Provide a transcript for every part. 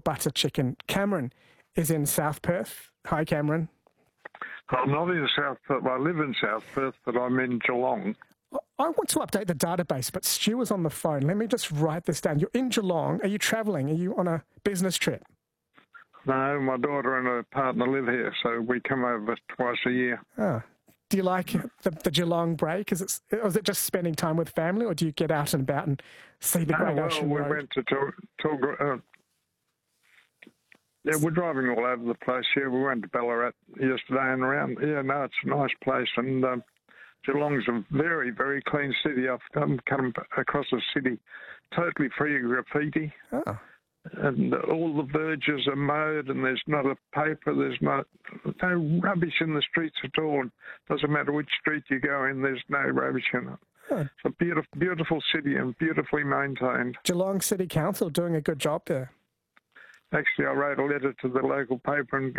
butter chicken. Cameron is in South Perth. Hi, Cameron. I'm not in South Perth. I live in South Perth, but I'm in Geelong. I want to update the database, but Stu is on the phone. Let me just write this down. You're in Geelong. Are you travelling? Are you on a business trip? No, my daughter and her partner live here, so we come over twice a year. Oh. Do you like the Geelong break? Is it just spending time with family, or do you get out and about and see the Great Ocean Road? We went to yeah, we're driving all over the place here. We went to Ballarat yesterday and around. Yeah, no, it's a nice place, and Geelong's a very, very clean city. I've come across the city totally free of graffiti. Oh. And all the verges are mowed, and there's not a paper, there's no rubbish in the streets at all. It doesn't matter which street you go in, there's no rubbish in it. Oh. It's a beautiful, beautiful city and beautifully maintained. Geelong City Council doing a good job there. Actually, I wrote a letter to the local paper and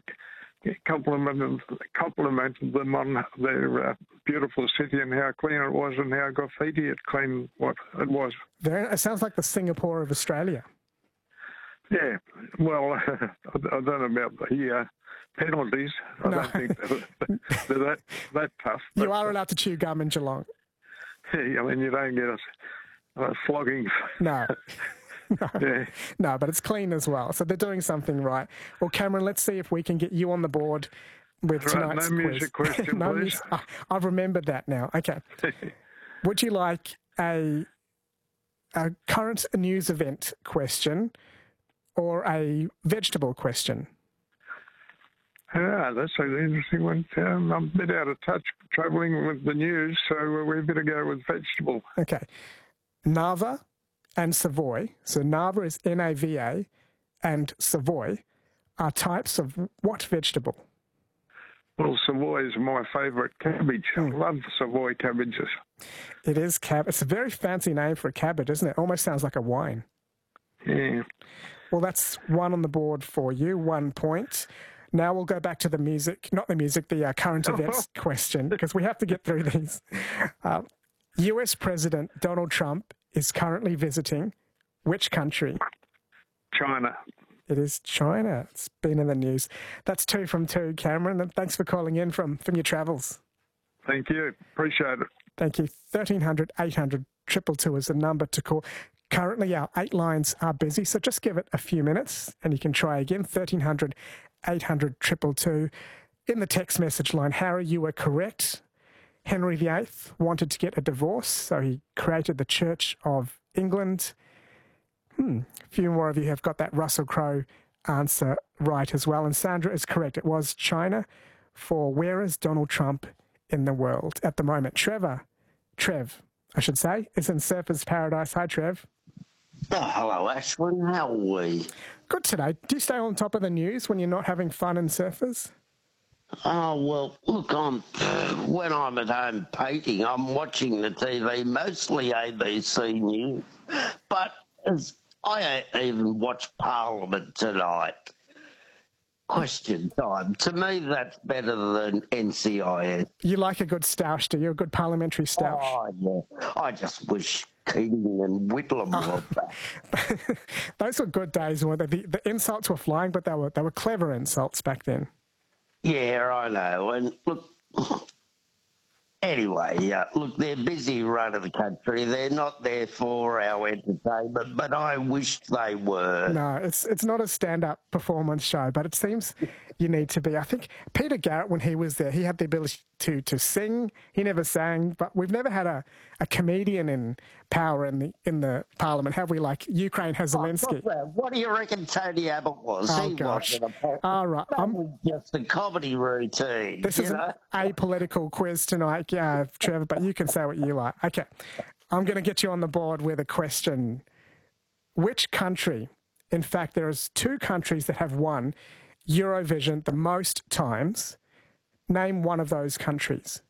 complimented them on their beautiful city and how clean it was and how graffiti it cleaned what it was. It sounds like the Singapore of Australia. Yeah, well, I don't know about the penalties. I don't think they're that tough. You are allowed to chew gum in Geelong. Yeah, I mean, you don't get a flogging. No. No. Yeah. No, but it's clean as well. So they're doing something right. Well, Cameron, let's see if we can get you on the board with tonight's no music quiz. question, No please. I've remembered that now. Okay. Would you like a current news event question or a vegetable question? Yeah, that's an interesting one. I'm a bit out of touch travelling with the news, so we better go with vegetable. Okay. Nava and Savoy, so Nava is N-A-V-A, and Savoy are types of what vegetable? Well, Savoy is my favourite cabbage. I love Savoy cabbages. It is cabbage. It's a very fancy name for a cabbage, isn't it? Almost sounds like a wine. Yeah. Well, that's one on the board for you, 1 point. Now we'll go back to the music, not the music, the current events question, because we have to get through these. US President Donald Trump is currently visiting which country? China. It is China. It's been in the news. That's 2 from 2, Cameron. And thanks for calling in from your travels. Thank you. Appreciate it. Thank you. 1300 800 222 is the number to call. Currently, our 8 lines are busy, so just give it a few minutes and you can try again. 1300 800 222. In the text message line, Harry, you were correct. Henry VIII wanted to get a divorce, so he created the Church of England. A few more of you have got that Russell Crowe answer right as well. And Sandra is correct. It was China for where is Donald Trump in the world at the moment. Trev, I should say, is in Surfers Paradise. Hi, Trev. Oh, hello, Ashwin. How are we? Good today. Do you stay on top of the news when you're not having fun in Surfers? Oh, well, look, when I'm at home painting, I'm watching the TV, mostly ABC News. But I even watched Parliament tonight. Question time. To me, that's better than NCIS. You like a good stoush, do you? A good parliamentary stoush? Oh, yeah. I just wish Keating and Whitlam were back. Those were good days, weren't they? The insults were flying, but they were clever insults back then. Yeah, I know. And look, anyway, look, they're busy running the country. They're not there for our entertainment, but I wish they were. No, it's not a stand-up performance show, but it seems you need to be. I think Peter Garrett, when he was there, he had the ability to sing. He never sang, but we've never had a comedian in power in the parliament, have we? Like Ukraine has Zelensky. What do you reckon Tony Abbott was? Oh, He gosh. wasn't All right. that was just a comedy routine. This is an apolitical quiz tonight, Trevor, but you can say what you like. Okay. I'm going to get you on the board with a question. Which country, in fact, there's 2 countries that have won Eurovision the most times. Name one of those countries.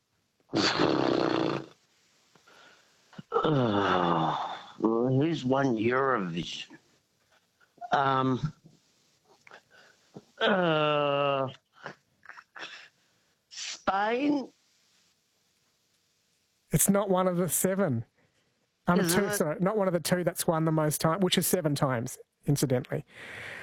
Who's won Eurovision? Spain? It's not one of the 7. Sorry, not one of the 2 that's won the most time, which is 7 times, incidentally.